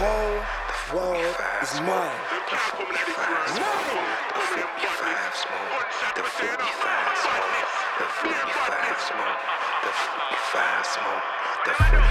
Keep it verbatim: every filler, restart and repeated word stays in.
whole world is mine. The fifty-five smoke, the fifty-five smoke, the fifty-five smoke, the fifty-five smoke, the fifty-five smoke, the